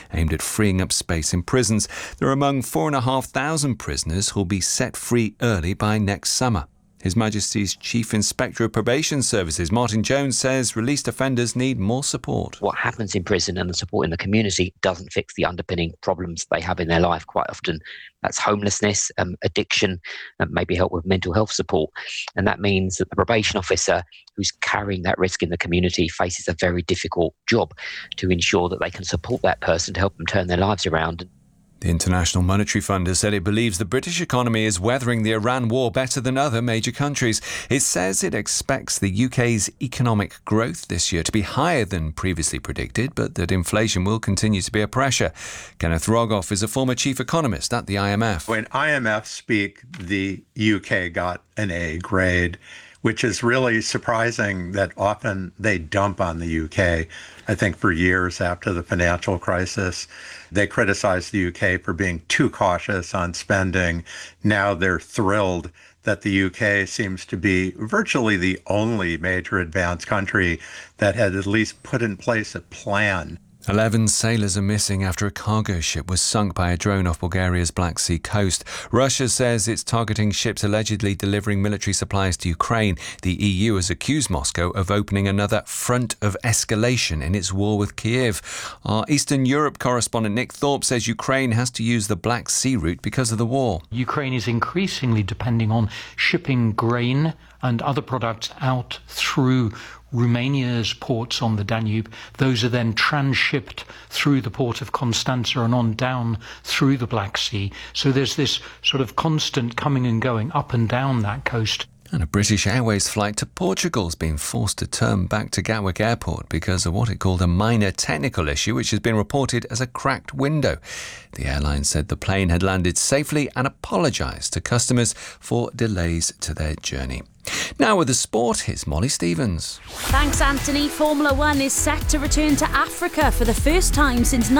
aimed at freeing up space in prisons. They're among 4,500 prisoners who'll be set free early by next summer. His Majesty's Chief Inspector of Probation Services, Martin Jones, says released offenders need more support. What happens in prison and the support in the community doesn't fix the underpinning problems they have in their life. Quite often that's homelessness, addiction, and maybe help with mental health support. And that means that the probation officer who's carrying that risk in the community faces a very difficult job to ensure that they can support that person to help them turn their lives around. The International Monetary Fund has said it believes the British economy is weathering the Iran war better than other major countries. It says it expects the UK's economic growth this year to be higher than previously predicted, but that inflation will continue to be a pressure. Kenneth Rogoff is a former chief economist at the IMF. When IMF speak, the UK got an A grade, which is really surprising that often they dump on the UK. I think for years after the financial crisis, they criticized the UK for being too cautious on spending. Now they're thrilled that the UK seems to be virtually the only major advanced country that had at least put in place a plan. 11 sailors are missing after a cargo ship was sunk by a drone off Bulgaria's Black Sea coast. Russia says it's targeting ships allegedly delivering military supplies to Ukraine. The EU has accused Moscow of opening another front of escalation in its war with Kyiv. Our Eastern Europe correspondent Nick Thorpe says Ukraine has to use the Black Sea route because of the war. Ukraine is increasingly depending on shipping grain and other products out through Romania's ports on the Danube. Those are then transshipped through the port of Constanța and on down through the Black Sea. So there's this sort of constant coming and going up and down that coast. And a British Airways flight to Portugal has been forced to turn back to Gatwick Airport because of what it called a minor technical issue, which has been reported as a cracked window. The airline said the plane had landed safely and apologised to customers for delays to their journey. Now with the sport, here's Molly Stevens. Thanks, Anthony. Formula One is set to return to Africa for the first time since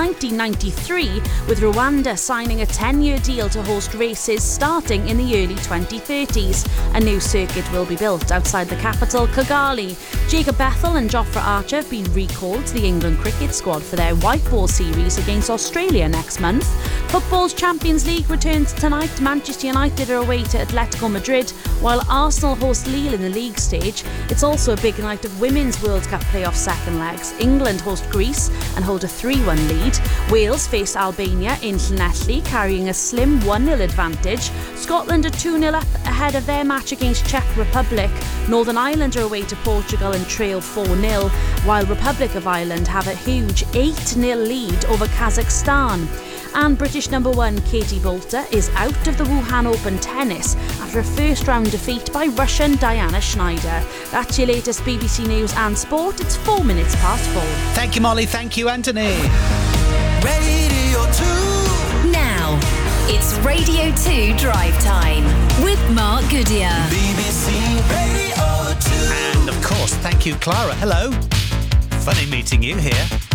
1993, with Rwanda signing a 10-year deal to host races starting in the early 2030s. A new circuit will be built outside the capital, Kigali. Jacob Bethel and Jofra Archer have been recalled to the England cricket squad for their white ball series against Australia next month. Football's Champions League returns tonight. Manchester United are away to Atletico Madrid, while Arsenal host Lille in the league stage. It's also a big night of Women's World Cup playoff second legs. England host Greece and hold a 3-1 lead. Wales face Albania in Llanelli, carrying a slim 1-0 advantage. Scotland are 2-0 up ahead of their match against Czech Republic. Northern Ireland are away to Portugal and trail 4-0, while Republic of Ireland have a huge 8-0 lead over Kazakhstan. And British number one Katie Boulter is out of the Wuhan Open tennis after a first-round defeat by Russian Diana Schneider. That's your latest BBC News and Sport. It's 4 minutes past 4. Thank you, Molly. Thank you, Anthony. Radio 2. Now, it's Radio 2 Drive Time with Mark Goodyear. BBC Radio 2. And, of course, thank you, Clara. Hello. Funny meeting you here.